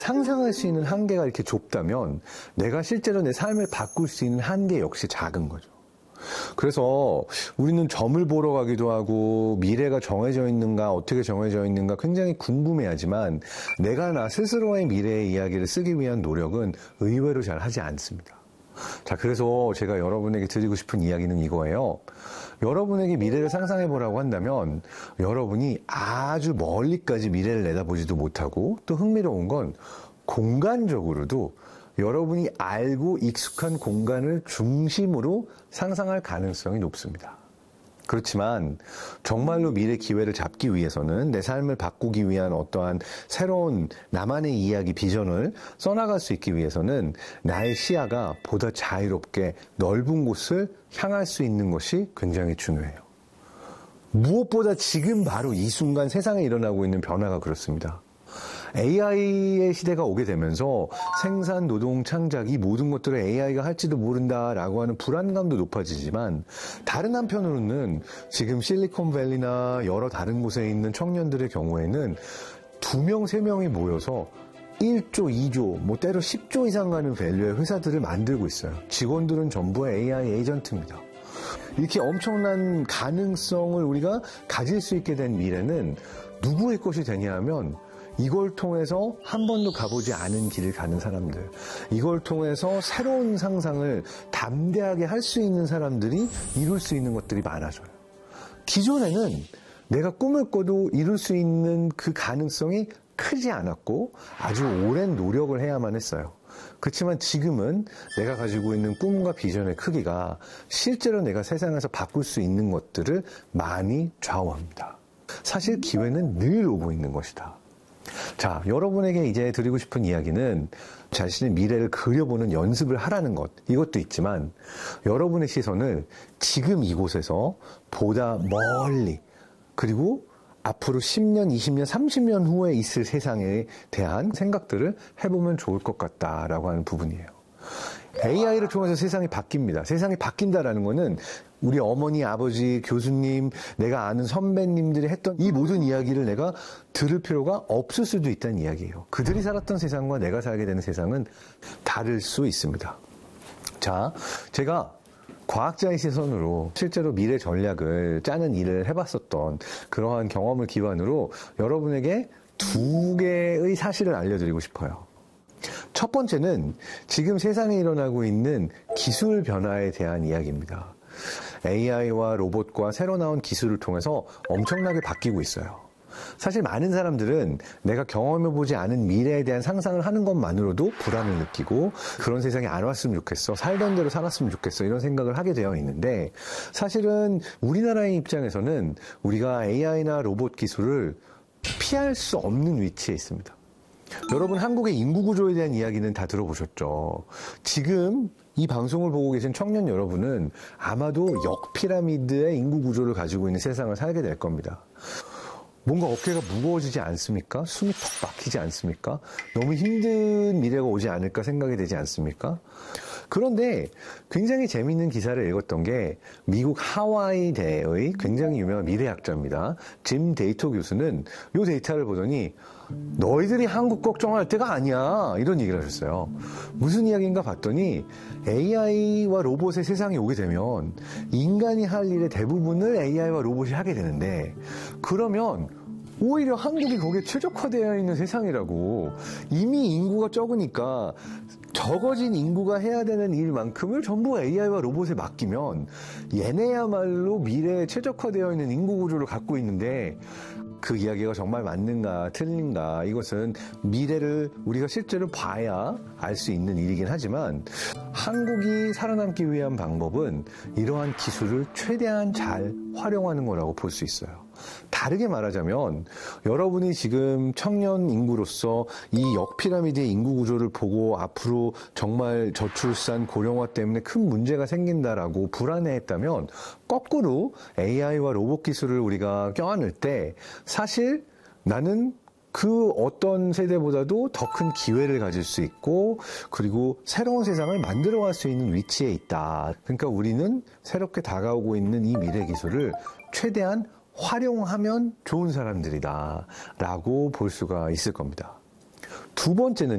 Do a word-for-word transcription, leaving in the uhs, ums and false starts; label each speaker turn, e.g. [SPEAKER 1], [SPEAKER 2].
[SPEAKER 1] 상상할 수 있는 한계가 이렇게 좁다면 내가 실제로 내 삶을 바꿀 수 있는 한계 역시 작은 거죠. 그래서 우리는 점을 보러 가기도 하고 미래가 정해져 있는가 어떻게 정해져 있는가 굉장히 궁금해하지만 내가 나 스스로의 미래의 이야기를 쓰기 위한 노력은 의외로 잘 하지 않습니다. 자, 그래서 제가 여러분에게 드리고 싶은 이야기는 이거예요. 여러분에게 미래를 상상해 보라고 한다면 여러분이 아주 멀리까지 미래를 내다보지도 못하고 또 흥미로운 건 공간적으로도 여러분이 알고 익숙한 공간을 중심으로 상상할 가능성이 높습니다. 그렇지만 정말로 미래 기회를 잡기 위해서는 내 삶을 바꾸기 위한 어떠한 새로운 나만의 이야기, 비전을 써나갈 수 있기 위해서는 나의 시야가 보다 자유롭게 넓은 곳을 향할 수 있는 것이 굉장히 중요해요. 무엇보다 지금 바로 이 순간 세상에 일어나고 있는 변화가 그렇습니다. 에이아이의 시대가 오게 되면서 생산, 노동, 창작 이 모든 것들을 에이아이가 할지도 모른다라고 하는 불안감도 높아지지만 다른 한편으로는 지금 실리콘밸리나 여러 다른 곳에 있는 청년들의 경우에는 두 명, 세 명이 모여서 일조, 이조, 뭐 때로 십조 이상 가는 밸류의 회사들을 만들고 있어요. 직원들은 전부 에이아이 에이전트입니다. 이렇게 엄청난 가능성을 우리가 가질 수 있게 된 미래는 누구의 것이 되냐 하면 이걸 통해서 한 번도 가보지 않은 길을 가는 사람들, 이걸 통해서 새로운 상상을 담대하게 할 수 있는 사람들이 이룰 수 있는 것들이 많아져요. 기존에는 내가 꿈을 꿔도 이룰 수 있는 그 가능성이 크지 않았고 아주 오랜 노력을 해야만 했어요. 그렇지만 지금은 내가 가지고 있는 꿈과 비전의 크기가 실제로 내가 세상에서 바꿀 수 있는 것들을 많이 좌우합니다. 사실 기회는 늘 오고 있는 것이다. 자, 여러분에게 이제 드리고 싶은 이야기는 자신의 미래를 그려보는 연습을 하라는 것, 이것도 있지만 여러분의 시선을 지금 이곳에서 보다 멀리 그리고 앞으로 십 년, 이십 년, 삼십 년 후에 있을 세상에 대한 생각들을 해보면 좋을 것 같다라고 하는 부분이에요. 에이아이를 통해서 세상이 바뀝니다. 세상이 바뀐다라는 거는 우리 어머니, 아버지, 교수님, 내가 아는 선배님들이 했던 이 모든 이야기를 내가 들을 필요가 없을 수도 있다는 이야기예요. 그들이 살았던 세상과 내가 살게 되는 세상은 다를 수 있습니다. 자, 제가 과학자의 시선으로 실제로 미래 전략을 짜는 일을 해봤었던 그러한 경험을 기반으로 여러분에게 두 개의 사실을 알려드리고 싶어요. 첫 번째는 지금 세상에 일어나고 있는 기술 변화에 대한 이야기입니다. 에이아이와 로봇과 새로 나온 기술을 통해서 엄청나게 바뀌고 있어요. 사실 많은 사람들은 내가 경험해보지 않은 미래에 대한 상상을 하는 것만으로도 불안을 느끼고 그런 세상이 안 왔으면 좋겠어, 살던 대로 살았으면 좋겠어, 이런 생각을 하게 되어 있는데 사실은 우리나라의 입장에서는 우리가 에이아이나 로봇 기술을 피할 수 없는 위치에 있습니다. 여러분, 한국의 인구 구조에 대한 이야기는 다 들어보셨죠? 지금 이 방송을 보고 계신 청년 여러분은 아마도 역피라미드의 인구 구조를 가지고 있는 세상을 살게 될 겁니다. 뭔가 어깨가 무거워지지 않습니까? 숨이 턱 막히지 않습니까? 너무 힘든 미래가 오지 않을까 생각이 되지 않습니까? 그런데 굉장히 재미있는 기사를 읽었던 게 미국 하와이대의 굉장히 유명한 미래학자입니다. 짐 데이터 교수는 이 데이터를 보더니 너희들이 한국 걱정할 때가 아니야, 이런 얘기를 하셨어요. 무슨 이야기인가 봤더니 에이아이와 로봇의 세상이 오게 되면 인간이 할 일의 대부분을 에이아이와 로봇이 하게 되는데 그러면 오히려 한국이 거기에 최적화되어 있는 세상이라고. 이미 인구가 적으니까 적어진 인구가 해야 되는 일만큼을 전부 에이아이와 로봇에 맡기면 얘네야말로 미래에 최적화되어 있는 인구 구조를 갖고 있는데 그 이야기가 정말 맞는가 틀린가, 이것은 미래를 우리가 실제로 봐야 알 수 있는 일이긴 하지만 한국이 살아남기 위한 방법은 이러한 기술을 최대한 잘 활용하는 거라고 볼 수 있어요. 다르게 말하자면 여러분이 지금 청년 인구로서 이 역피라미드의 인구 구조를 보고 앞으로 정말 저출산, 고령화 때문에 큰 문제가 생긴다라고 불안해했다면 거꾸로 에이아이와 로봇 기술을 우리가 껴안을 때 사실 나는 그 어떤 세대보다도 더 큰 기회를 가질 수 있고 그리고 새로운 세상을 만들어갈 수 있는 위치에 있다. 그러니까 우리는 새롭게 다가오고 있는 이 미래 기술을 최대한 활용하면 좋은 사람들이다 라고 볼 수가 있을 겁니다. 두 번째는